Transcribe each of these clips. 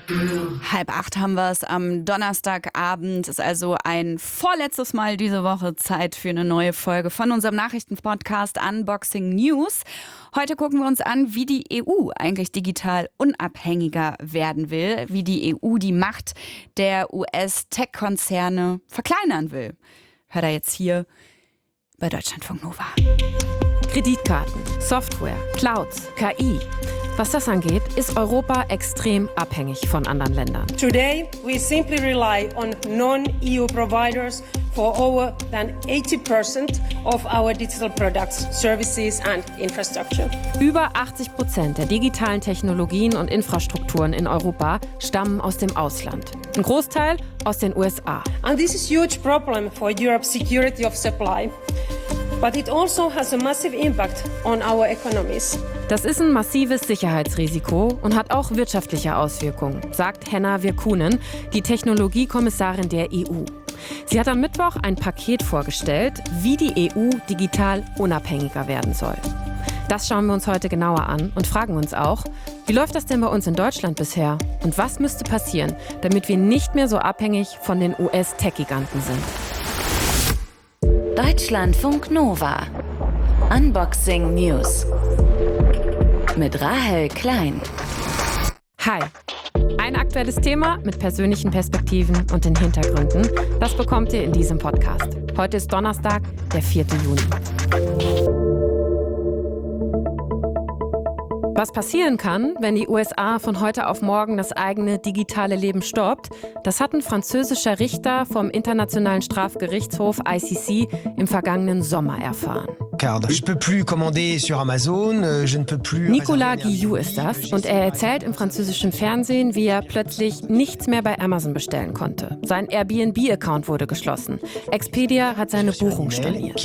7:30 haben wir es am Donnerstagabend. Ist also ein vorletztes Mal diese Woche Zeit für eine neue Folge von unserem Nachrichtenpodcast Unboxing News. Heute gucken wir uns an, wie die EU eigentlich digital unabhängiger werden will, wie die EU die Macht der US-Tech-Konzerne verkleinern will. Hört er jetzt hier bei Deutschlandfunk Nova. Kreditkarten, Software, Clouds, KI. Was das angeht, ist Europa extrem abhängig von anderen Ländern. Today, we simply rely on non-EU providers for over than 80% of our digital products, services and infrastructure. Über 80% der digitalen Technologien und Infrastrukturen in Europa stammen aus dem Ausland. Ein Großteil aus den USA. And this is a huge problem for Europe's security of supply. But it also has a massive impact on our economies. Das ist ein massives Sicherheitsrisiko und hat auch wirtschaftliche Auswirkungen, sagt Henna Virkkunen, die Technologiekommissarin der EU. Sie hat am Mittwoch ein Paket vorgestellt, wie die EU digital unabhängiger werden soll. Das schauen wir uns heute genauer an und fragen uns auch, wie läuft das denn bei uns in Deutschland bisher? Und was müsste passieren, damit wir nicht mehr so abhängig von den US-Tech-Giganten sind? Deutschlandfunk Nova. Unboxing News. Mit Rahel Klein. Hi. Ein aktuelles Thema mit persönlichen Perspektiven und den Hintergründen, das bekommt ihr in diesem Podcast. Heute ist Donnerstag, der 4. Juni. Was passieren kann, wenn die USA von heute auf morgen das eigene digitale Leben stoppt, das hat ein französischer Richter vom Internationalen Strafgerichtshof ICC im vergangenen Sommer erfahren. Nicolas Guillou ist das und er erzählt im französischen Fernsehen, wie er plötzlich nichts mehr bei Amazon bestellen konnte. Sein Airbnb-Account wurde geschlossen. Expedia hat seine Buchung storniert.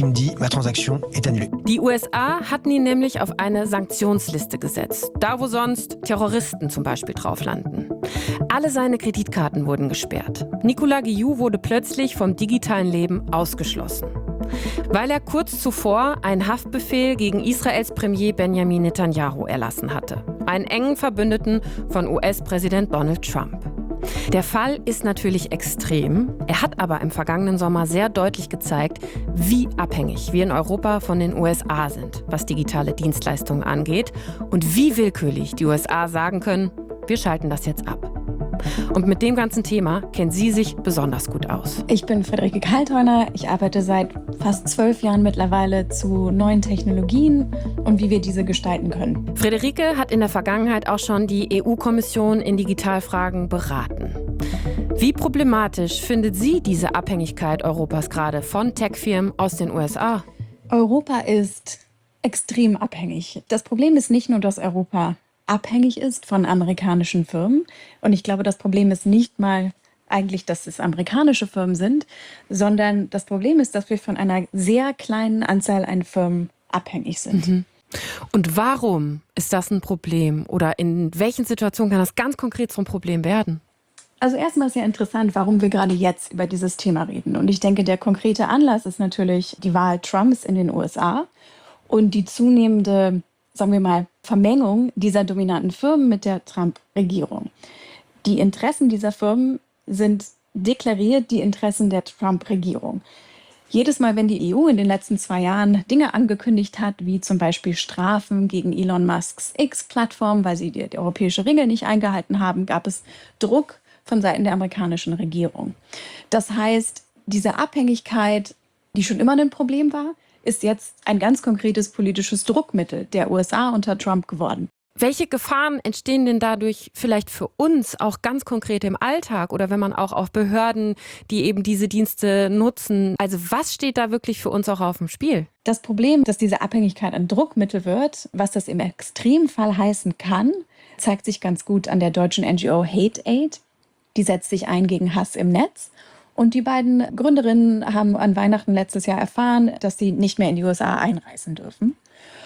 Die USA hatten ihn nämlich auf eine Sanktionsliste gesetzt. Da, wo sonst Terroristen zum Beispiel drauf landen. Alle seine Kreditkarten wurden gesperrt. Nicolas Guillou wurde plötzlich vom digitalen Leben ausgeschlossen. Weil er kurz zuvor einen Haftbefehl gegen Israels Premier Benjamin Netanyahu erlassen hatte. Einen engen Verbündeten von US-Präsident Donald Trump. Der Fall ist natürlich extrem. Er hat aber im vergangenen Sommer sehr deutlich gezeigt, wie abhängig wir in Europa von den USA sind, was digitale Dienstleistungen angeht und wie willkürlich die USA sagen können, wir schalten das jetzt ab. Und mit dem ganzen Thema kennt sie sich besonders gut aus. Ich bin Friederike Kaltheuner. Ich arbeite seit fast 12 Jahren mittlerweile zu neuen Technologien und wie wir diese gestalten können. Friederike hat in der Vergangenheit auch schon die EU-Kommission in Digitalfragen beraten. Wie problematisch findet sie diese Abhängigkeit Europas gerade von Tech-Firmen aus den USA? Europa ist extrem abhängig. Das Problem ist nicht nur, dass Europa abhängig ist von amerikanischen Firmen. Und ich glaube, das Problem ist nicht mal eigentlich, dass es amerikanische Firmen sind, sondern das Problem ist, dass wir von einer sehr kleinen Anzahl an Firmen abhängig sind. Mhm. Und warum ist das ein Problem? Oder in welchen Situationen kann das ganz konkret zum Problem werden? Also erstmal ist ja interessant, warum wir gerade jetzt über dieses Thema reden. Und ich denke, der konkrete Anlass ist natürlich die Wahl Trumps in den USA und die zunehmende, sagen wir mal, Vermengung dieser dominanten Firmen mit der Trump-Regierung. Die Interessen dieser Firmen sind deklariert die Interessen der Trump-Regierung. Jedes Mal, wenn die EU in den letzten 2 Jahren Dinge angekündigt hat, wie zum Beispiel Strafen gegen Elon Musks X-Plattform, weil sie die europäische Regel nicht eingehalten haben, gab es Druck von Seiten der amerikanischen Regierung. Das heißt, diese Abhängigkeit, die schon immer ein Problem war, ist jetzt ein ganz konkretes politisches Druckmittel der USA unter Trump geworden. Welche Gefahren entstehen denn dadurch vielleicht für uns auch ganz konkret im Alltag oder wenn man auch auf Behörden, die eben diese Dienste nutzen? Also was steht da wirklich für uns auch auf dem Spiel? Das Problem, dass diese Abhängigkeit ein Druckmittel wird, was das im Extremfall heißen kann, zeigt sich ganz gut an der deutschen NGO Hate Aid. Die setzt sich ein gegen Hass im Netz. Und die beiden Gründerinnen haben an Weihnachten letztes Jahr erfahren, dass sie nicht mehr in die USA einreisen dürfen.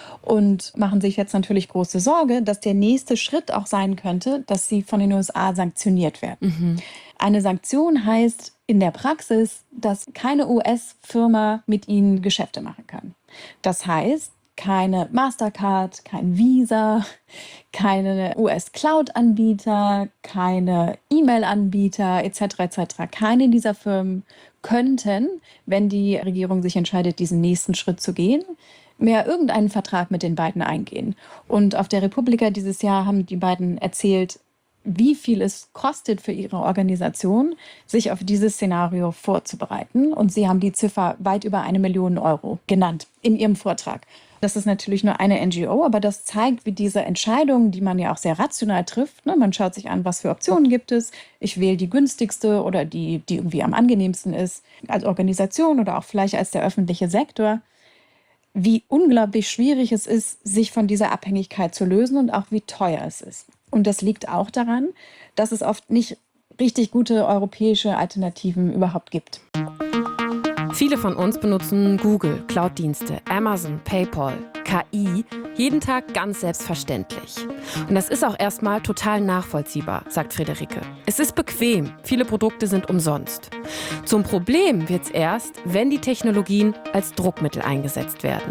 Und machen sich jetzt natürlich große Sorge, dass der nächste Schritt auch sein könnte, dass sie von den USA sanktioniert werden. Mhm. Eine Sanktion heißt in der Praxis, dass keine US-Firma mit ihnen Geschäfte machen kann. Das heißt, keine Mastercard, kein Visa, keine US-Cloud-Anbieter, keine E-Mail-Anbieter etc. etc. Keine dieser Firmen könnten, wenn die Regierung sich entscheidet, diesen nächsten Schritt zu gehen, mehr irgendeinen Vertrag mit den beiden eingehen. Und auf der Republika dieses Jahr haben die beiden erzählt, wie viel es kostet für ihre Organisation, sich auf dieses Szenario vorzubereiten. Und sie haben die Ziffer weit über 1 Million Euro genannt in ihrem Vortrag. Das ist natürlich nur eine NGO, aber das zeigt, wie diese Entscheidungen, die man ja auch sehr rational trifft, ne, man schaut sich an, was für Optionen gibt es. Ich wähle die günstigste oder die irgendwie am angenehmsten ist, als Organisation oder auch vielleicht als der öffentliche Sektor. Wie unglaublich schwierig es ist, sich von dieser Abhängigkeit zu lösen und auch wie teuer es ist. Und das liegt auch daran, dass es oft nicht richtig gute europäische Alternativen überhaupt gibt. Viele von uns benutzen Google, Cloud-Dienste, Amazon, PayPal, KI, jeden Tag ganz selbstverständlich. Und das ist auch erstmal total nachvollziehbar, sagt Friederike. Es ist bequem, viele Produkte sind umsonst. Zum Problem wird's erst, wenn die Technologien als Druckmittel eingesetzt werden.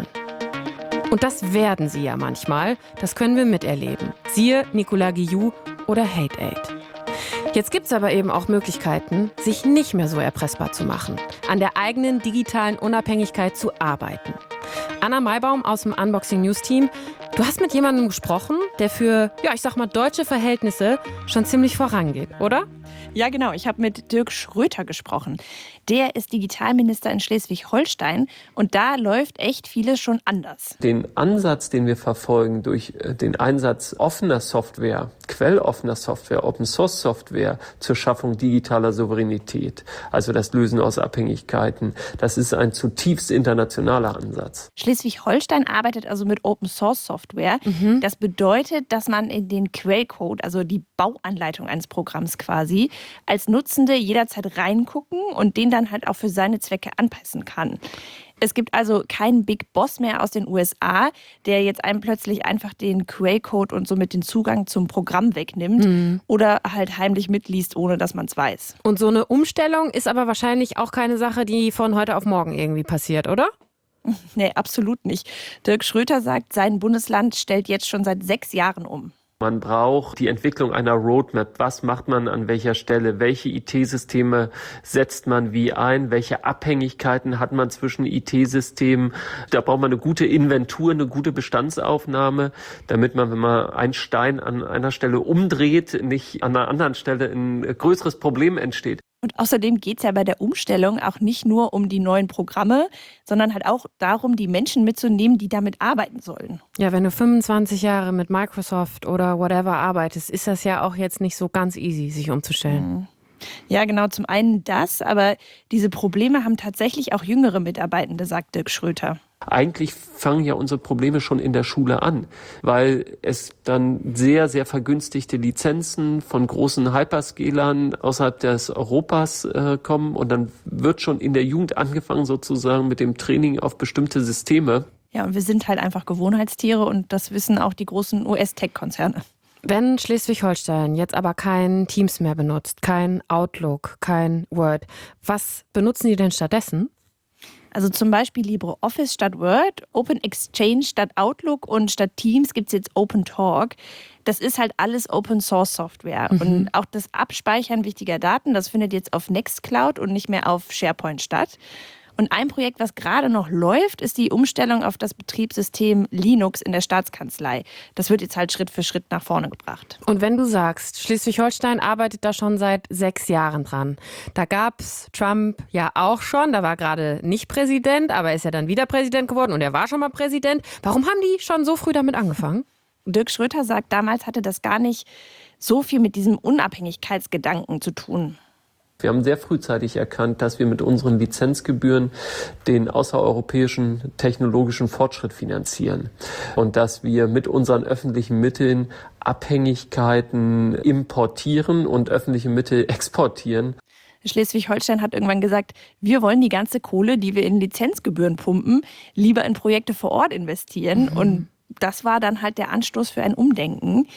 Und das werden sie ja manchmal, das können wir miterleben. Siehe Nicolas Guillou oder HateAid. Jetzt gibt es aber eben auch Möglichkeiten, sich nicht mehr so erpressbar zu machen, an der eigenen digitalen Unabhängigkeit zu arbeiten. Anna Maibaum aus dem Unboxing News Team, du hast mit jemandem gesprochen, der für, deutsche Verhältnisse schon ziemlich vorangeht, oder? Ja, genau. Ich habe mit Dirk Schröter gesprochen. Der ist Digitalminister in Schleswig-Holstein und da läuft echt vieles schon anders. Den Ansatz, den wir verfolgen durch den Einsatz offener Software, quelloffener Software, Open-Source-Software zur Schaffung digitaler Souveränität, also das Lösen aus Abhängigkeiten, das ist ein zutiefst internationaler Ansatz. Schleswig-Holstein arbeitet also mit Open-Source-Software. Das bedeutet, dass man in den Quellcode, also die Bauanleitung eines Programms quasi, als Nutzende jederzeit reingucken und den dann halt auch für seine Zwecke anpassen kann. Es gibt also keinen Big Boss mehr aus den USA, der jetzt einem plötzlich einfach den Quellcode und somit den Zugang zum Programm wegnimmt oder halt heimlich mitliest, ohne dass man es weiß. Und so eine Umstellung ist aber wahrscheinlich auch keine Sache, die von heute auf morgen irgendwie passiert, oder? Nee, absolut nicht. Dirk Schröter sagt, sein Bundesland stellt jetzt schon seit 6 Jahren um. Man braucht die Entwicklung einer Roadmap. Was macht man an welcher Stelle? Welche IT-Systeme setzt man wie ein? Welche Abhängigkeiten hat man zwischen IT-Systemen? Da braucht man eine gute Inventur, eine gute Bestandsaufnahme, damit man, wenn man einen Stein an einer Stelle umdreht, nicht an einer anderen Stelle ein größeres Problem entsteht. Und außerdem geht es ja bei der Umstellung auch nicht nur um die neuen Programme, sondern halt auch darum, die Menschen mitzunehmen, die damit arbeiten sollen. Ja, wenn du 25 Jahre mit Microsoft oder whatever arbeitest, ist das ja auch jetzt nicht so ganz easy, sich umzustellen. Ja, genau, zum einen das, aber diese Probleme haben tatsächlich auch jüngere Mitarbeitende, sagt Dirk Schröter. Eigentlich fangen ja unsere Probleme schon in der Schule an, weil es dann sehr, sehr vergünstigte Lizenzen von großen Hyperscalern außerhalb des Europas kommen und dann wird schon in der Jugend angefangen sozusagen mit dem Training auf bestimmte Systeme. Ja, und wir sind halt einfach Gewohnheitstiere und das wissen auch die großen US-Tech-Konzerne. Wenn Schleswig-Holstein jetzt aber kein Teams mehr benutzt, kein Outlook, kein Word, was benutzen die denn stattdessen? Also zum Beispiel LibreOffice statt Word, Open Exchange statt Outlook und statt Teams gibt es jetzt Open Talk. Das ist halt alles Open-Source-Software. Und auch das Abspeichern wichtiger Daten, das findet jetzt auf Nextcloud und nicht mehr auf SharePoint statt. Und ein Projekt, was gerade noch läuft, ist die Umstellung auf das Betriebssystem Linux in der Staatskanzlei. Das wird jetzt halt Schritt für Schritt nach vorne gebracht. Und wenn du sagst, Schleswig-Holstein arbeitet da schon seit 6 Jahren dran. Da gab's Trump ja auch schon, da war gerade nicht Präsident, aber ist ja dann wieder Präsident geworden und er war schon mal Präsident. Warum haben die schon so früh damit angefangen? Dirk Schröter sagt, damals hatte das gar nicht so viel mit diesem Unabhängigkeitsgedanken zu tun. Wir haben sehr frühzeitig erkannt, dass wir mit unseren Lizenzgebühren den außereuropäischen technologischen Fortschritt finanzieren und dass wir mit unseren öffentlichen Mitteln Abhängigkeiten importieren und öffentliche Mittel exportieren. Schleswig-Holstein hat irgendwann gesagt, wir wollen die ganze Kohle, die wir in Lizenzgebühren pumpen, lieber in Projekte vor Ort investieren. Und das war dann halt der Anstoß für ein Umdenken.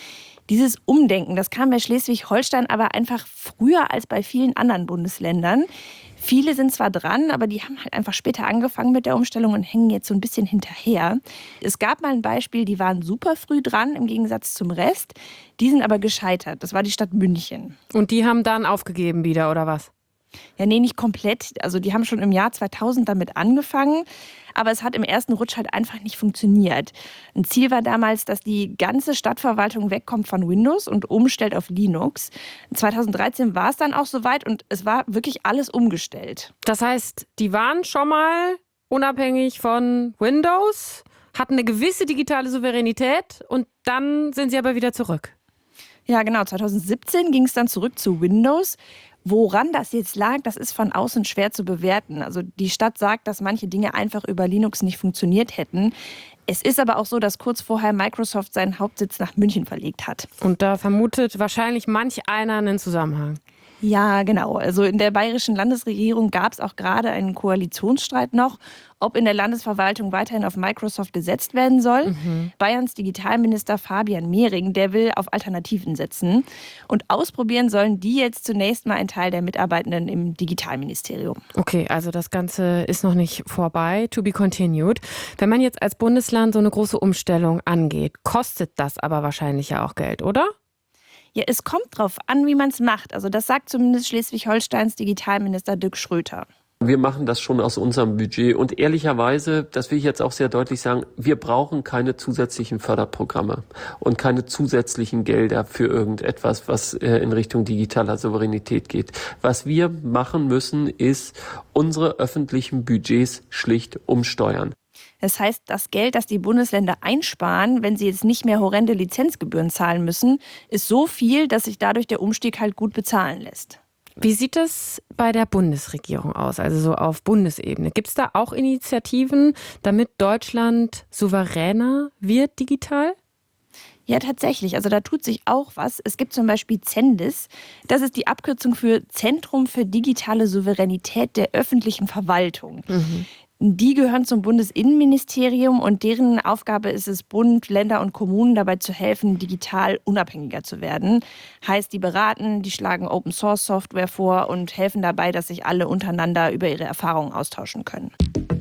Dieses Umdenken, das kam bei Schleswig-Holstein aber einfach früher als bei vielen anderen Bundesländern. Viele sind zwar dran, aber die haben halt einfach später angefangen mit der Umstellung und hängen jetzt so ein bisschen hinterher. Es gab mal ein Beispiel, die waren super früh dran im Gegensatz zum Rest. Die sind aber gescheitert. Das war die Stadt München. Und die haben dann aufgegeben wieder, oder was? Ja, nee, nicht komplett. Also die haben schon im Jahr 2000 damit angefangen. Aber es hat im ersten Rutsch halt einfach nicht funktioniert. Ein Ziel war damals, dass die ganze Stadtverwaltung wegkommt von Windows und umstellt auf Linux. 2013 war es dann auch soweit und es war wirklich alles umgestellt. Das heißt, die waren schon mal unabhängig von Windows, hatten eine gewisse digitale Souveränität und dann sind sie aber wieder zurück. Ja, genau. 2017 ging es dann zurück zu Windows. Woran das jetzt lag, das ist von außen schwer zu bewerten. Also die Stadt sagt, dass manche Dinge einfach über Linux nicht funktioniert hätten. Es ist aber auch so, dass kurz vorher Microsoft seinen Hauptsitz nach München verlegt hat. Und da vermutet wahrscheinlich manch einer einen Zusammenhang. Ja, genau. Also in der bayerischen Landesregierung gab es auch gerade einen Koalitionsstreit noch, ob in der Landesverwaltung weiterhin auf Microsoft gesetzt werden soll. Bayerns Digitalminister Fabian Mehring, der will auf Alternativen setzen. Und ausprobieren sollen die jetzt zunächst mal ein Teil der Mitarbeitenden im Digitalministerium. Okay, also das Ganze ist noch nicht vorbei, to be continued. Wenn man jetzt als Bundesland so eine große Umstellung angeht, kostet das aber wahrscheinlich ja auch Geld, oder? Ja, es kommt drauf an, wie man es macht. Also das sagt zumindest Schleswig-Holsteins Digitalminister Dirk Schröter. Wir machen das schon aus unserem Budget und ehrlicherweise, das will ich jetzt auch sehr deutlich sagen, wir brauchen keine zusätzlichen Förderprogramme und keine zusätzlichen Gelder für irgendetwas, was in Richtung digitaler Souveränität geht. Was wir machen müssen, ist unsere öffentlichen Budgets schlicht umsteuern. Das heißt, das Geld, das die Bundesländer einsparen, wenn sie jetzt nicht mehr horrende Lizenzgebühren zahlen müssen, ist so viel, dass sich dadurch der Umstieg halt gut bezahlen lässt. Wie sieht es bei der Bundesregierung aus, also so auf Bundesebene? Gibt es da auch Initiativen, damit Deutschland souveräner wird digital? Ja, tatsächlich. Also da tut sich auch was. Es gibt zum Beispiel Cendis. Das ist die Abkürzung für Zentrum für digitale Souveränität der öffentlichen Verwaltung. Die gehören zum Bundesinnenministerium und deren Aufgabe ist es, Bund, Länder und Kommunen dabei zu helfen, digital unabhängiger zu werden. Heißt, die beraten, die schlagen Open-Source-Software vor und helfen dabei, dass sich alle untereinander über ihre Erfahrungen austauschen können.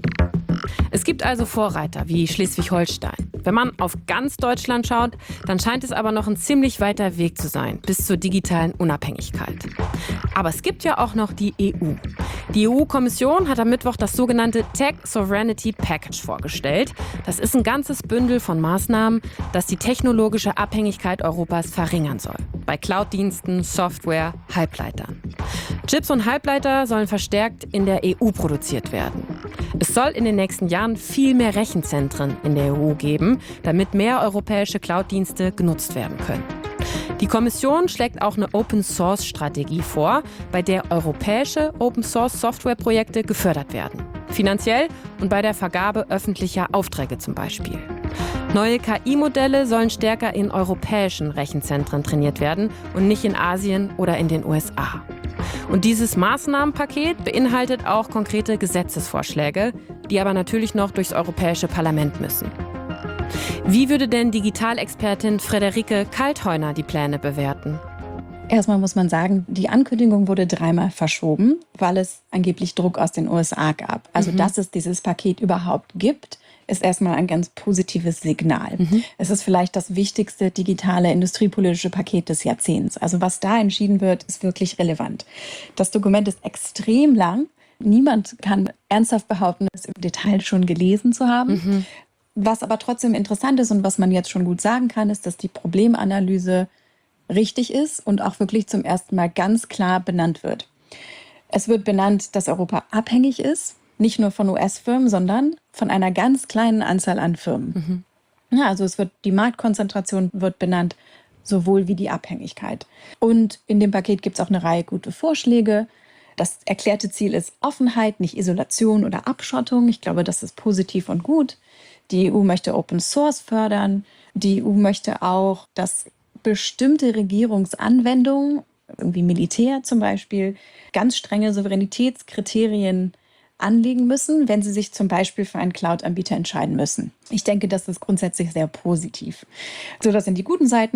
Es gibt also Vorreiter wie Schleswig-Holstein. Wenn man auf ganz Deutschland schaut, dann scheint es aber noch ein ziemlich weiter Weg zu sein bis zur digitalen Unabhängigkeit. Aber es gibt ja auch noch die EU. Die EU-Kommission hat am Mittwoch das sogenannte Tech Sovereignty Package vorgestellt. Das ist ein ganzes Bündel von Maßnahmen, das die technologische Abhängigkeit Europas verringern soll. Bei Cloud-Diensten, Software, Halbleitern. Chips und Halbleiter sollen verstärkt in der EU produziert werden. Es soll in den nächsten Jahren viel mehr Rechenzentren in der EU geben, damit mehr europäische Cloud-Dienste genutzt werden können. Die Kommission schlägt auch eine Open-Source-Strategie vor, bei der europäische Open-Source-Software-Projekte gefördert werden. Finanziell und bei der Vergabe öffentlicher Aufträge zum Beispiel. Neue KI-Modelle sollen stärker in europäischen Rechenzentren trainiert werden und nicht in Asien oder in den USA. Und dieses Maßnahmenpaket beinhaltet auch konkrete Gesetzesvorschläge, die aber natürlich noch durchs Europäische Parlament müssen. Wie würde denn Digitalexpertin Friederike Kaltheuner die Pläne bewerten? Erstmal muss man sagen, die Ankündigung wurde 3-mal verschoben, weil es angeblich Druck aus den USA gab. Also, dass es dieses Paket überhaupt gibt, ist erstmal ein ganz positives Signal. Es ist vielleicht das wichtigste digitale industriepolitische Paket des Jahrzehnts. Also was da entschieden wird, ist wirklich relevant. Das Dokument ist extrem lang. Niemand kann ernsthaft behaupten, es im Detail schon gelesen zu haben. Was aber trotzdem interessant ist und was man jetzt schon gut sagen kann, ist, dass die Problemanalyse richtig ist und auch wirklich zum ersten Mal ganz klar benannt wird. Es wird benannt, dass Europa abhängig ist, nicht nur von US-Firmen, sondern von einer ganz kleinen Anzahl an Firmen. Ja, also die Marktkonzentration wird benannt, sowohl wie die Abhängigkeit. Und in dem Paket gibt es auch eine Reihe gute Vorschläge. Das erklärte Ziel ist Offenheit, nicht Isolation oder Abschottung. Ich glaube, das ist positiv und gut. Die EU möchte Open Source fördern. Die EU möchte auch, dass bestimmte Regierungsanwendungen, irgendwie Militär zum Beispiel, ganz strenge Souveränitätskriterien anlegen müssen, wenn sie sich zum Beispiel für einen Cloud-Anbieter entscheiden müssen. Ich denke, das ist grundsätzlich sehr positiv. So, das sind die guten Seiten.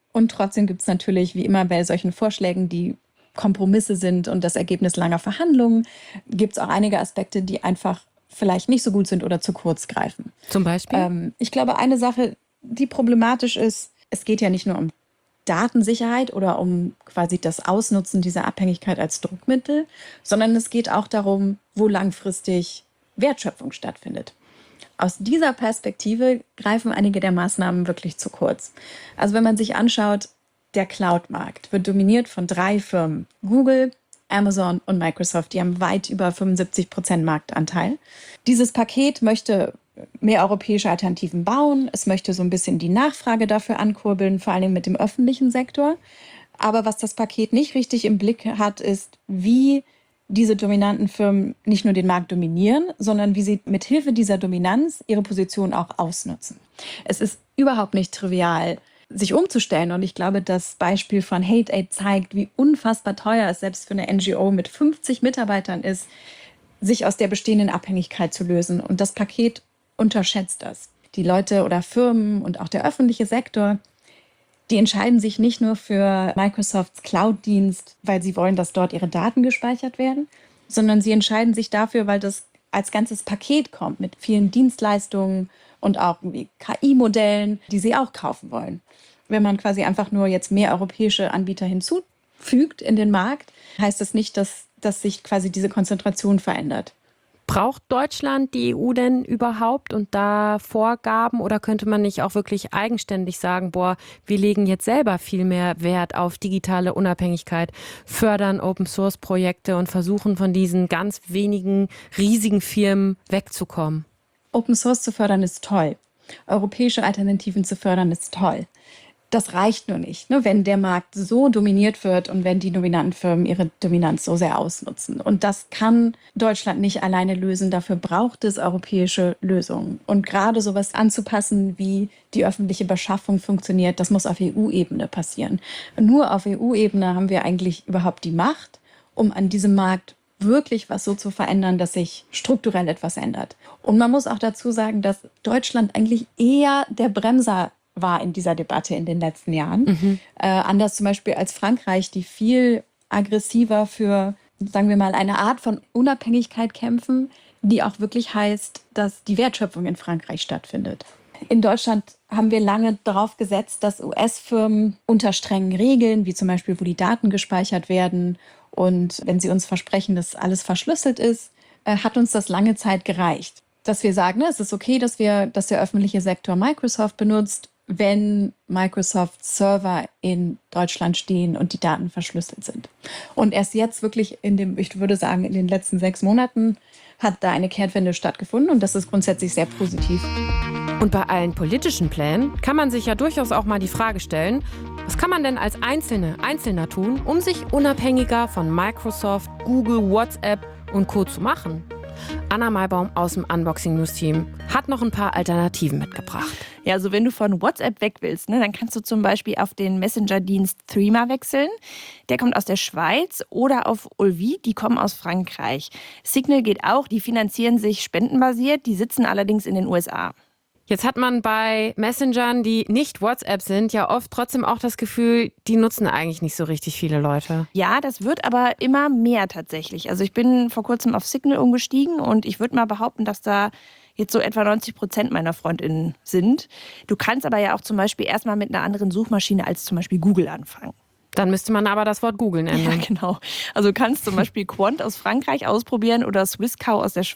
Und trotzdem gibt es natürlich, wie immer bei solchen Vorschlägen, die Kompromisse sind und das Ergebnis langer Verhandlungen, gibt es auch einige Aspekte, die einfach vielleicht nicht so gut sind oder zu kurz greifen. Zum Beispiel? Ich glaube, eine Sache, die problematisch ist, es geht ja nicht nur um Datensicherheit oder um quasi das Ausnutzen dieser Abhängigkeit als Druckmittel, sondern es geht auch darum, wo langfristig Wertschöpfung stattfindet. Aus dieser Perspektive greifen einige der Maßnahmen wirklich zu kurz. Also wenn man sich anschaut, der Cloud-Markt wird dominiert von 3 Firmen: Google, Amazon und Microsoft. Die haben weit über 75% Marktanteil. Dieses Paket möchte mehr europäische Alternativen bauen. Es möchte so ein bisschen die Nachfrage dafür ankurbeln, vor allem mit dem öffentlichen Sektor. Aber was das Paket nicht richtig im Blick hat, ist, wie diese dominanten Firmen nicht nur den Markt dominieren, sondern wie sie mit Hilfe dieser Dominanz ihre Position auch ausnutzen. Es ist überhaupt nicht trivial, sich umzustellen. Und ich glaube, das Beispiel von HateAid zeigt, wie unfassbar teuer es selbst für eine NGO mit 50 Mitarbeitern ist, sich aus der bestehenden Abhängigkeit zu lösen. Und das Paket unterschätzt das. Die Leute oder Firmen und auch der öffentliche Sektor, die entscheiden sich nicht nur für Microsofts Cloud-Dienst, weil sie wollen, dass dort ihre Daten gespeichert werden, sondern sie entscheiden sich dafür, weil das als ganzes Paket kommt mit vielen Dienstleistungen und auch KI-Modellen, die sie auch kaufen wollen. Wenn man quasi einfach nur jetzt mehr europäische Anbieter hinzufügt in den Markt, heißt das nicht, dass sich quasi diese Konzentration verändert. Braucht Deutschland die EU denn überhaupt und da Vorgaben, oder könnte man nicht auch wirklich eigenständig sagen, wir legen jetzt selber viel mehr Wert auf digitale Unabhängigkeit, fördern Open-Source-Projekte und versuchen von diesen ganz wenigen riesigen Firmen wegzukommen? Open Source zu fördern ist toll. Europäische Alternativen zu fördern ist toll. Das reicht nur nicht, ne, wenn der Markt so dominiert wird und wenn die dominanten Firmen ihre Dominanz so sehr ausnutzen. Und das kann Deutschland nicht alleine lösen. Dafür braucht es europäische Lösungen. Und gerade sowas anzupassen, wie die öffentliche Beschaffung funktioniert, das muss auf EU-Ebene passieren. Nur auf EU-Ebene haben wir eigentlich überhaupt die Macht, um an diesem Markt wirklich was so zu verändern, dass sich strukturell etwas ändert. Und man muss auch dazu sagen, dass Deutschland eigentlich eher der Bremser war in dieser Debatte in den letzten Jahren. Anders zum Beispiel als Frankreich, die viel aggressiver für, sagen wir mal, eine Art von Unabhängigkeit kämpfen, die auch wirklich heißt, dass die Wertschöpfung in Frankreich stattfindet. In Deutschland haben wir lange darauf gesetzt, dass US-Firmen unter strengen Regeln, wie zum Beispiel, wo die Daten gespeichert werden und wenn sie uns versprechen, dass alles verschlüsselt ist, hat uns das lange Zeit gereicht. Dass wir sagen, es ist okay, dass der öffentliche Sektor Microsoft benutzt, wenn Microsoft-Server in Deutschland stehen und die Daten verschlüsselt sind. Und erst jetzt wirklich ich würde sagen, in den letzten 6 Monaten hat da eine Kehrtwende stattgefunden und das ist grundsätzlich sehr positiv. Und bei allen politischen Plänen kann man sich ja durchaus auch mal die Frage stellen, was kann man denn als Einzelner tun, um sich unabhängiger von Microsoft, Google, WhatsApp und Co. zu machen? Anna Maibaum aus dem Unboxing News Team hat noch ein paar Alternativen mitgebracht. Ja, also wenn du von WhatsApp weg willst, dann kannst du zum Beispiel auf den Messenger-Dienst Threema wechseln. Der kommt aus der Schweiz, oder auf Ulvi, die kommen aus Frankreich. Signal geht auch, die finanzieren sich spendenbasiert, die sitzen allerdings in den USA. Jetzt hat man bei Messengern, die nicht WhatsApp sind, ja oft trotzdem auch das Gefühl, die nutzen eigentlich nicht so richtig viele Leute. Ja, das wird aber immer mehr tatsächlich. Also ich bin vor kurzem auf Signal umgestiegen und ich würde mal behaupten, dass da jetzt so etwa 90% meiner FreundInnen sind. Du kannst aber ja auch zum Beispiel erstmal mit einer anderen Suchmaschine als zum Beispiel Google anfangen. Dann müsste man aber das Wort googeln ändern. Ja, genau. Also du kannst zum Beispiel Quant aus Frankreich ausprobieren oder Swisscow aus der Schweiz.